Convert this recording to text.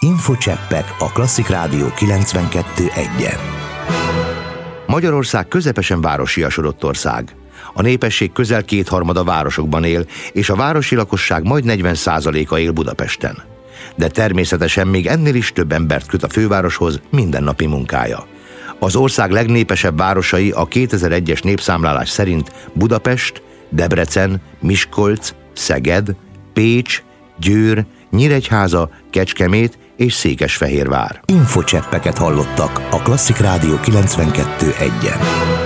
Infocseppek a Klasszik Rádió 92.1-en. Magyarország közepesen városiasodott ország. A népesség közel 2/3 városokban él, és a városi lakosság majd 40%-a él Budapesten. De természetesen még ennél is több embert köt a fővároshoz mindennapi munkája. Az ország legnépesebb városai a 2001-es népszámlálás szerint Budapest, Debrecen, Miskolc, Szeged, Pécs, Győr, Nyíregyháza, Kecskemét és Székesfehérvár. Infocseppeket hallottak a Klasszik Rádió 92.1-en.